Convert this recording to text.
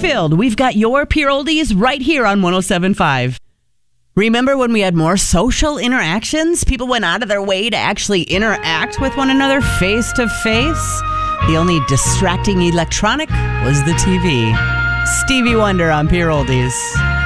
Springfield. We've got your Pure Oldies right here on 107.5. Remember when we had more social interactions? People went out of their way to actually interact with one another face to face. The only distracting electronic was the TV. Stevie Wonder on Pure Oldies.